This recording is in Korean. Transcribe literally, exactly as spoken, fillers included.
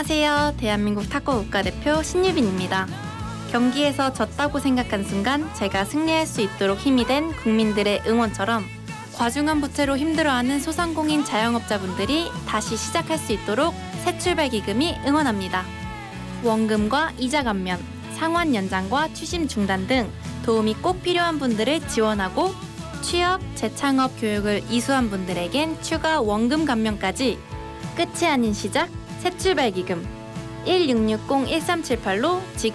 안녕하세요. 대한민국 탁구 국가대표 신유빈입니다. 경기에서 졌다고 생각한 순간 제가 승리할 수 있도록 힘이 된 국민들의 응원처럼 과중한 부채로 힘들어하는 소상공인 자영업자분들이 다시 시작할 수 있도록 새출발기금이 응원합니다. 원금과 이자 감면, 상환 연장과 추심 중단 등 도움이 꼭 필요한 분들을 지원하고 취업, 재창업 교육을 이수한 분들에겐 추가 원금 감면까지. 끝이 아닌 시작, 새출발기금 일육육공 일삼칠팔로 지금